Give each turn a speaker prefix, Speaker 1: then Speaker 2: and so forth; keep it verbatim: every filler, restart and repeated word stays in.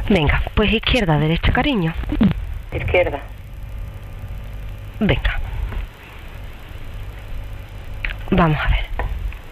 Speaker 1: Venga, pues izquierda, derecha, cariño.
Speaker 2: Izquierda.
Speaker 1: Venga. Vamos a ver.